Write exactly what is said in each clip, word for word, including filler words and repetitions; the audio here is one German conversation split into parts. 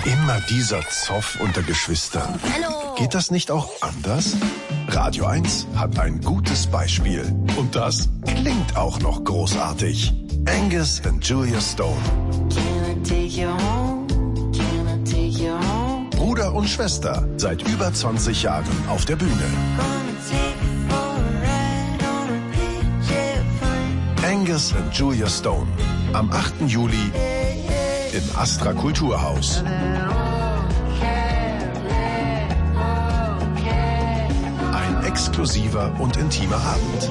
Immer dieser Zoff unter Geschwistern. Hallo. Geht das nicht auch anders? Radio eins hat ein gutes Beispiel. Und das klingt auch noch großartig. Angus and Julia Stone. Bruder und Schwester, seit über zwanzig Jahren auf der Bühne. Angus and Julia Stone. Am achten Juli im Astra Kulturhaus. Ein exklusiver und intimer Abend.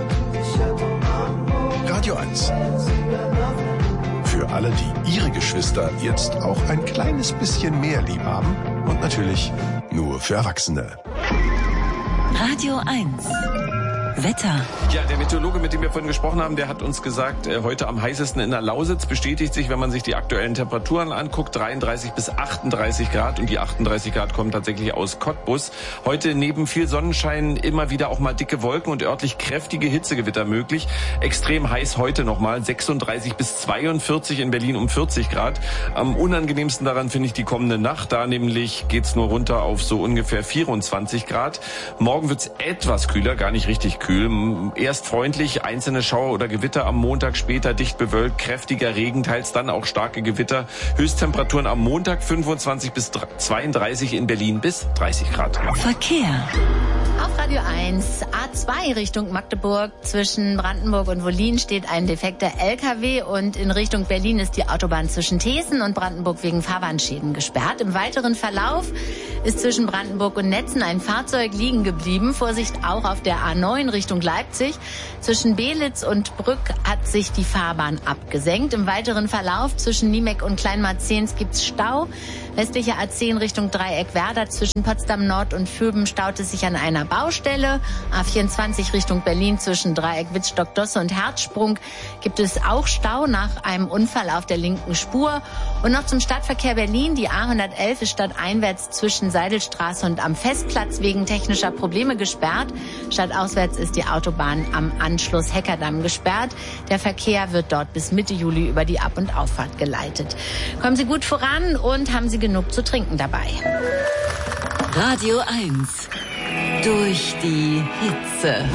Radio eins. Für alle, die ihre Geschwister jetzt auch ein kleines bisschen mehr lieb haben. Und natürlich nur für Erwachsene. Radio eins. Wetter. Ja, der Meteorologe, mit dem wir vorhin gesprochen haben, der hat uns gesagt, äh, heute am heißesten in der Lausitz, bestätigt sich, wenn man sich die aktuellen Temperaturen anguckt, dreiunddreißig bis achtunddreißig Grad, und die achtunddreißig Grad kommen tatsächlich aus Cottbus. Heute neben viel Sonnenschein immer wieder auch mal dicke Wolken und örtlich kräftige Hitzegewitter möglich. Extrem heiß heute nochmal, sechsunddreißig bis zweiundvierzig, in Berlin um vierzig Grad. Am unangenehmsten daran finde ich die kommende Nacht, da nämlich geht's nur runter auf so ungefähr vierundzwanzig Grad. Morgen wird's etwas kühler, gar nicht richtig kühl. Erst freundlich, einzelne Schauer oder Gewitter am Montag, später dicht bewölkt, kräftiger Regen, teils dann auch starke Gewitter. Höchsttemperaturen am Montag fünfundzwanzig bis zweiunddreißig, in Berlin bis dreißig Grad. Verkehr. Auf Radio eins, A zwei Richtung Magdeburg, zwischen Brandenburg und Wollin steht ein defekter L K W, und in Richtung Berlin ist die Autobahn zwischen Thesen und Brandenburg wegen Fahrbahnschäden gesperrt. Im weiteren Verlauf ist zwischen Brandenburg und Netzen ein Fahrzeug liegen geblieben. Vorsicht auch auf der A neun Richtung Leipzig. Zwischen Belitz und Brück hat sich die Fahrbahn abgesenkt. Im weiteren Verlauf zwischen Niemeck und Kleinmarzens gibt's Stau. Westliche A zehn Richtung Dreieck-Werder, zwischen Potsdam Nord und Vöben staut es sich an einer Baustelle. A vierundzwanzig Richtung Berlin zwischen Dreieck Wittstock-Dosse und Herzsprung gibt es auch Stau nach einem Unfall auf der linken Spur. Und noch zum Stadtverkehr Berlin. Die A hundertelf ist stadteinwärts zwischen Seidelstraße und am Festplatz wegen technischer Probleme gesperrt. Stadtauswärts ist die Autobahn am Anschluss Heckerdamm gesperrt. Der Verkehr wird dort bis Mitte Juli über die Ab- und Auffahrt geleitet. Kommen Sie gut voran und haben Sie genug zu trinken dabei. Radio eins. Durch die Hitze.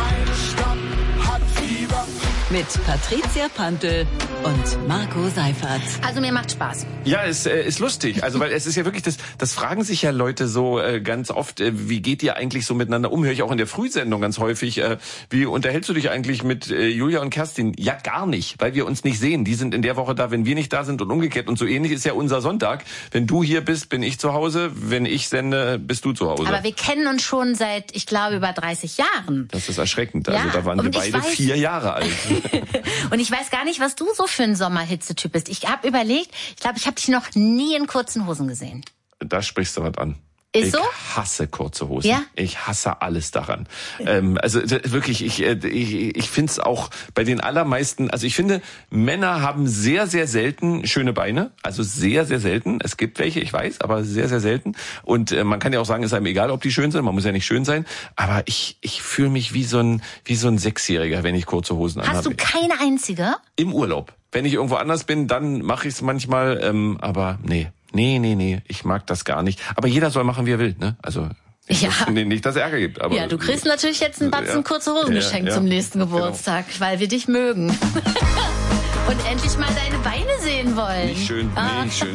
Mit Patricia Pantel und Marco Seifert. Also mir macht Spaß. Ja, es äh, ist lustig. Also, weil es ist ja wirklich, das das fragen sich ja Leute so äh, ganz oft, äh, wie geht ihr eigentlich so miteinander um? Höre ich auch in der Frühsendung ganz häufig. Äh, wie unterhältst du dich eigentlich mit äh, Julia und Kerstin? Ja, gar nicht, weil wir uns nicht sehen. Die sind in der Woche da, wenn wir nicht da sind, und umgekehrt. Und so ähnlich ist ja unser Sonntag. Wenn du hier bist, bin ich zu Hause. Wenn ich sende, bist du zu Hause. Aber wir kennen uns schon seit, ich glaube, über dreißig Jahren. Das ist erschreckend. Ja, Also da waren wir beide weiß, vier Jahre alt. Und ich weiß gar nicht, was du so für ein Sommerhitzetyp bist. Ich habe überlegt, ich glaube, ich habe dich noch nie in kurzen Hosen gesehen. Da sprichst du was an. Ist ich so? hasse kurze Hosen. Ja? Ich hasse alles daran. ähm, also d- wirklich, ich, äh, ich, ich finde es auch bei den allermeisten, also ich finde, Männer haben sehr, sehr selten schöne Beine. Also sehr, sehr selten. Es gibt welche, ich weiß, aber sehr, sehr selten. Und äh, man kann ja auch sagen, es ist einem egal, ob die schön sind. Man muss ja nicht schön sein. Aber ich, ich fühle mich wie so ein, wie so ein Sechsjähriger, wenn ich kurze Hosen anhabe. Hast du keine einzige? Im Urlaub. Wenn ich irgendwo anders bin, dann mache ich es manchmal. Ähm, aber nee. Nee, nee, nee, ich mag das gar nicht. Aber jeder soll machen, wie er will, ne? Also nicht, Ja. dass, nee, nicht, dass es Ärger gibt. Aber Ja, du kriegst natürlich jetzt einen Batzen ja. kurze Hosen Ja, geschenkt ja. zum nächsten Geburtstag, weil wir dich mögen. Und endlich mal deine Beine sehen wollen. Nicht schön, Ah. nee, nicht schön.